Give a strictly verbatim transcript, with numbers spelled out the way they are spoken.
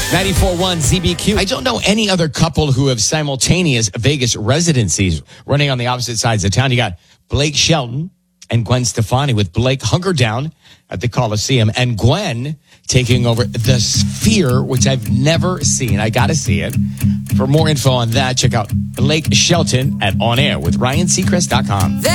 ninety-four point one Z B Q. I don't know any other couple who have simultaneous Vegas residencies running on the opposite sides of town. You got Blake Shelton and Gwen Stefani, with Blake hunkered down at the Coliseum and Gwen taking over the Sphere, which I've never seen. I got to see it. For more info on that, check out Blake Shelton at on air with ryan seacrest dot com.